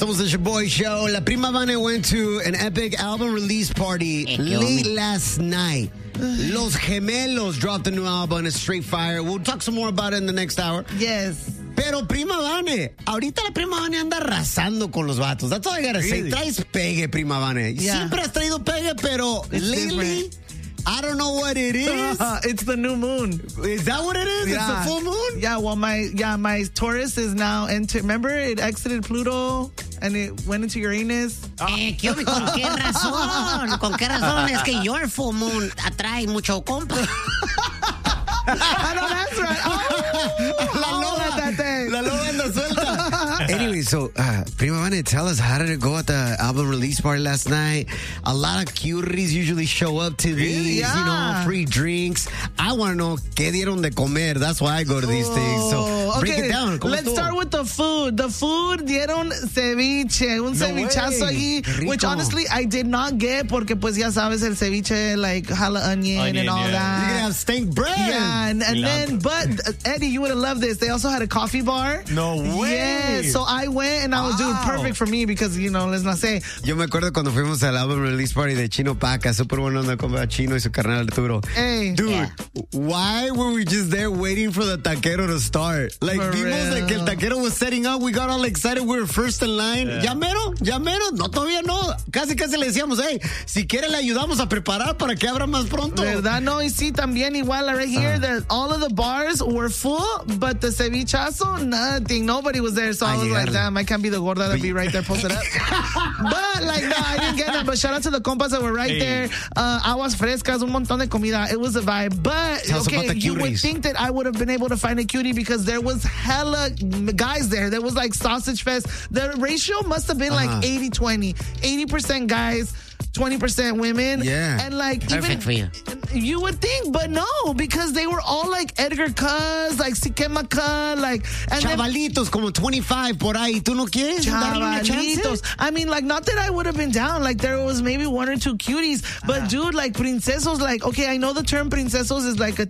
Somos the Shaboy Show. La Prima Vane went to an epic album release party late last night. Los Gemelos dropped a new album. It's straight fire. We'll talk some more about it in the next hour. Yes. Pero Prima Vane, ahorita la Prima Vane anda arrasando con los vatos. That's all I gotta say. Traes pegue, Prima Vane. Yeah. Siempre has traído pegue, pero lately, I don't know what it is. It's the new moon. Is that what it is? Yeah. It's the full moon? Yeah, well, my Taurus is now remember, it exited Pluto and it went into Uranus. ¿Con qué razón? ¿Con qué razón? Es que your full moon atrae mucho compa. I know that's right. La loba anda suelta. Anyway, so Prima Vane, tell us, how did it go at the album release party last night? A lot of cuties usually show up to these, you know, free drinks. I want to know qué dieron de comer. That's why I go to these things. So break it down. Let's start with the food. The food dieron ceviche, un cevichazo allí, which honestly I did not get porque pues ya sabes el ceviche, like jala onion and all that. You're going to have stank bread. Yeah, and then, but Eddie, you would have loved this. They also had a coffee bar. No way. Yeah, so I went and I was doing perfect for me because, you know, let's not say. Yo me acuerdo cuando fuimos al album release party de Chino Paca, super bueno onda con Chino y su carnal Arturo. Hey. Dude, why were we just there waiting for the taquero to start? Like, For vimos real. like el taquero was setting up, we got all excited, we were first in line. ¿Ya mero? No, todavía no. Casi le decíamos, hey, si quiere le ayudamos a preparar para que abra más pronto. ¿Verdad? No, y sí, también igual right here, that all of the bars were full, but the cevichazo, nothing. Nobody was there, so I was like, damn, I can't be the gorda that be right there posted up. But, like, no, I didn't get that. But shout out to the compas that were right there. Aguas frescas, un montón de comida. It was a vibe. But, okay, you would think that I would have been able to find a cutie because there was hella guys there. There was, like, sausage fest. The ratio must have been, like, 80-20. 80% guys, 20% women. Yeah. And, like, Perfect for you. You would think, but no, because they were all like Edgar Cuz, like Siquema Cuz, like and Chavalitos como 25 por ahí. ¿Tú no quieres darle una chance? Chavalitos. I mean, like, not that I would have been down. Like, there was maybe one or two cuties, but dude, like, princesos, like, okay, I know the term princesos is like